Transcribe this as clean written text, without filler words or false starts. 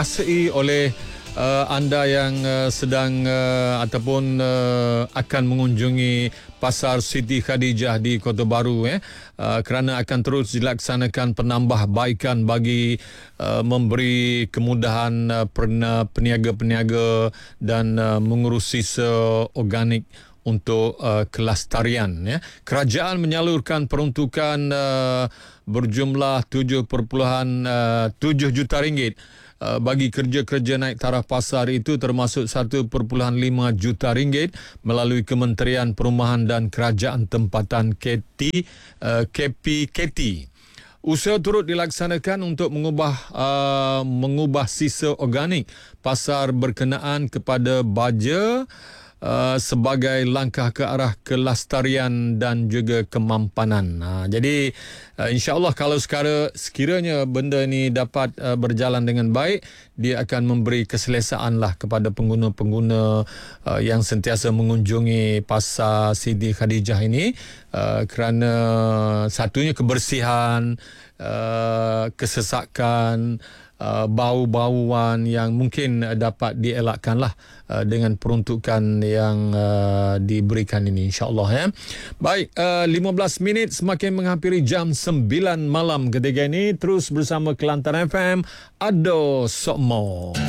Dikuasai oleh anda yang sedang ataupun akan mengunjungi Pasar Siti Khadijah di Kota Baru kerana akan terus dilaksanakan penambahbaikan bagi memberi kemudahan peniaga-peniaga dan mengurusi organik untuk kelestarian. Kerajaan menyalurkan peruntukan berjumlah 7.7 juta ringgit bagi kerja-kerja naik taraf pasar itu, termasuk 1.5 juta ringgit melalui Kementerian Perumahan dan Kerajaan Tempatan KPKT. Usaha turut dilaksanakan untuk mengubah sisa organik pasar berkenaan kepada baja sebagai langkah ke arah kelestarian dan juga kemampanan. Jadi insya-Allah kalau sekiranya benda ni dapat berjalan dengan baik, dia akan memberi keselesaan lah kepada pengguna-pengguna yang sentiasa mengunjungi Pasar Siti Khadijah ini, kerana satunya kebersihan, kesesakan, bau-bauan yang mungkin dapat dielakkan lah dengan peruntukan yang diberikan ini, insyaAllah. Baik, 15 minit semakin menghampiri jam 9 malam ketika ini. Terus bersama Kelantan FM, Ado Sokmo.